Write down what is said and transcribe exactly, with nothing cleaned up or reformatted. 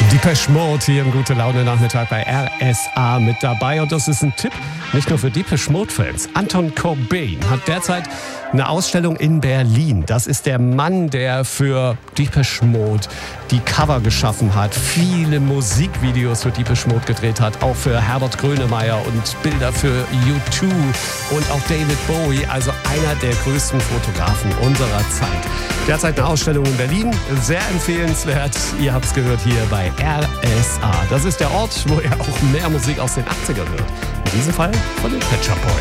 Depeche Mode hier im Gute-Laune-Nachmittag bei R S A mit dabei. Und das ist ein Tipp, nicht nur für Depeche Mode-Fans. Anton Cobain hat derzeit eine Ausstellung in Berlin. Das ist der Mann, der für Depeche Mode die Cover geschaffen hat, viele Musikvideos für Depeche Mode gedreht hat, auch für Herbert Grönemeyer und Bilder für U zwei und auch David Bowie, also einer der größten Fotografen unserer Zeit. Derzeit eine Ausstellung in Berlin, sehr empfehlenswert. Ihr habt es gehört hier bei R S A. Das ist der Ort, wo ihr auch mehr Musik aus den achtzigern hört. In diesem Fall von den Pet Shop Boys.